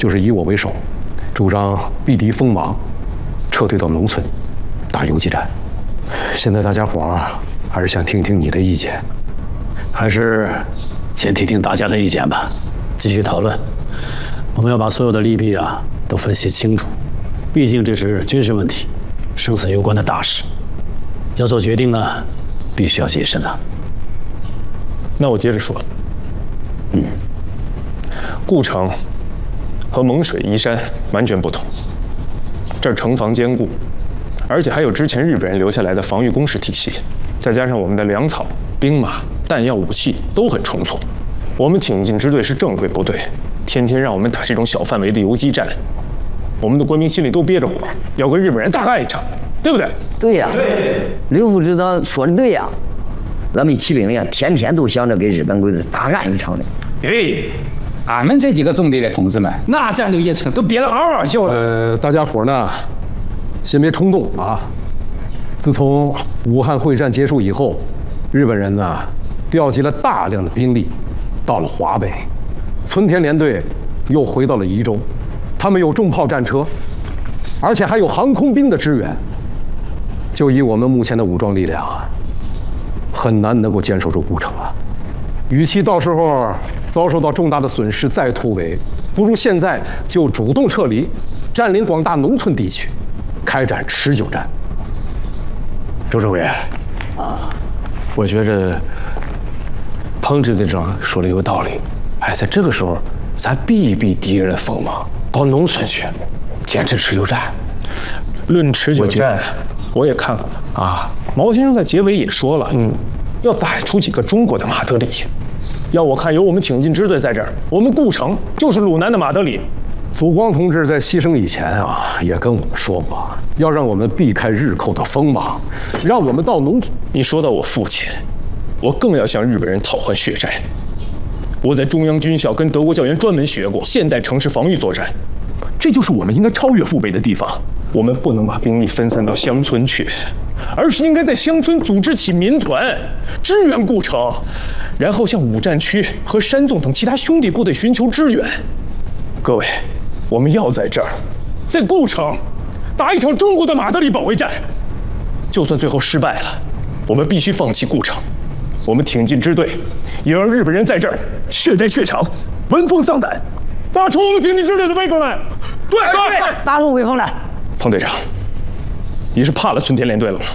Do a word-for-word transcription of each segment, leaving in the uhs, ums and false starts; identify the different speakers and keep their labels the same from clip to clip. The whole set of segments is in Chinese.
Speaker 1: 就是以我为首，主张避敌锋芒，撤退到农村，打游击战。现在大家伙儿还是想听听你的意见，
Speaker 2: 还是先听听大家的意见吧，继续讨论。我们要把所有的利弊啊都分析清楚，毕竟这是军事问题，生死攸关的大事，要做决定呢，必须要谨慎的。
Speaker 3: 那我接着说，嗯，顾城和蒙水移山完全不同，这儿城防坚固，而且还有之前日本人留下来的防御工事体系，再加上我们的粮草、兵马、弹药、武器都很充足。我们挺进支队是正规部队，天天让我们打这种小范围的游击战，我们的官兵心里都憋着火，要跟日本人大干一场，对不对？
Speaker 4: 对呀，对，刘副指导说的对呀，咱们骑兵连天天都想着跟日本鬼子大干一场呢。
Speaker 5: 对，俺们这几个纵队的同志们，那战斗一程都憋得嗷嗷叫了。
Speaker 1: 呃，大家伙呢，先别冲动啊。自从武汉会战结束以后，日本人呢调集了大量的兵力到了华北，村田联队又回到了宜州，他们有重炮战车，而且还有航空兵的支援。就以我们目前的武装力量啊，很难能够坚守住顾城啊。与其到时候遭受到重大的损失再突围，不如现在就主动撤离，占领广大农村地区，开展持久战。
Speaker 2: 周政委啊，我觉着彭支队长说的有道理。哎，在这个时候，咱避一避敌人的锋芒，到农村去，坚持持久战。
Speaker 3: 论持久战，我也看了啊。毛先生在结尾也说了，嗯，要打出几个中国的马德里。要我看，有我们挺进支队在这儿，我们顾城就是鲁南的马德里。
Speaker 1: 祖光同志在牺牲以前啊，也跟我们说过，要让我们避开日寇的锋芒，让我们到农村。
Speaker 3: 你说到我父亲，我更要向日本人讨还血债。我在中央军校跟德国教员专门学过现代城市防御作战，这就是我们应该超越父辈的地方。我们不能把兵力分散到乡村去，而是应该在乡村组织起民团，支援顾城，然后向五战区和山纵等其他兄弟部队寻求支援。各位，我们要在这儿，在顾城打一场中国的马德里保卫战。就算最后失败了，我们必须放弃顾城。我们挺进支队，也让日本人在这儿血债血偿，闻风丧胆，打出我们挺进支队的威风来！对对，
Speaker 4: 打出威风来！
Speaker 3: 彭队长，你是怕了村田联队了吗？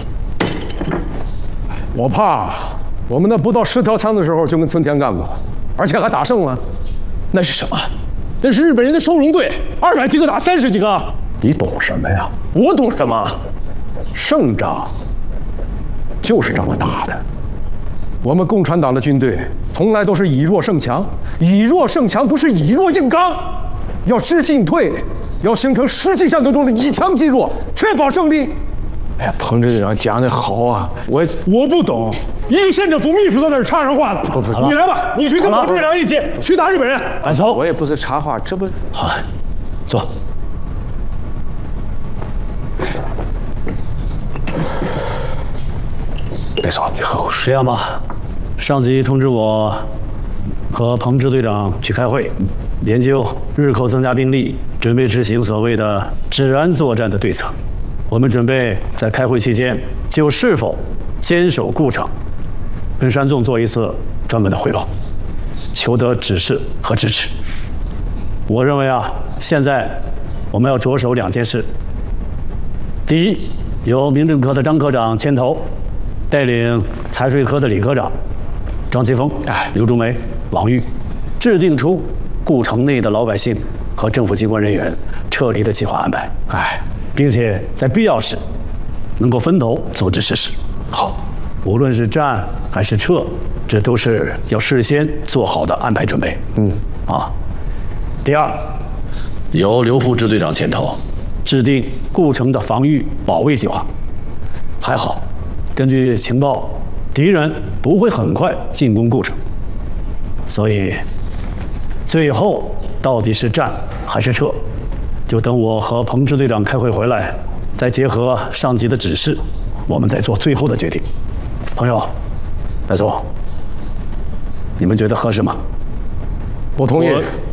Speaker 1: 我怕，我们那不到十条枪的时候就跟村田干过，而且还打胜了。
Speaker 3: 那是什么？那是日本人的收容队，二百几个打三十几个。
Speaker 1: 你懂什么呀？
Speaker 3: 我懂什么？
Speaker 1: 胜仗就是这么打的。我们共产党的军队从来都是以弱胜强，以弱胜强不是以弱硬刚，要知进退，要形成实际战斗中的以强击弱，确保胜利。
Speaker 3: 哎呀，彭支队长讲的好啊，我我不懂，一个县政府秘书在那儿插上话了。不不，你来吧，你去跟彭队长一起去打日本人。
Speaker 2: 安走，
Speaker 3: 我也不是插话，这不
Speaker 2: 好，坐。别说，你喝口水。这样吧，上级通知我和彭支队长去开会，研究日后增加兵力，准备执行所谓的治安作战的对策。我们准备在开会期间就是否坚守顾城，跟山纵做一次专门的汇报，求得指示和支持。我认为啊，现在我们要着手两件事。第一，由民政科的张科长牵头，带领财税科的李科长张奇峰、哎、刘竹梅、王玉，制定出顾城内的老百姓和政府机关人员撤离的计划安排。哎，并且在必要时能够分头组织实施。好，无论是战还是撤，这都是要事先做好的安排准备。嗯，啊。第二，由刘副支队长牵头，制定顾城的防御保卫计划。还好，根据情报，敌人不会很快进攻顾城，所以最后到底是战还是撤，就等我和彭支队长开会回来，再结合上级的指示，我们再做最后的决定。朋友，白总，你们觉得合适吗？
Speaker 1: 我同意。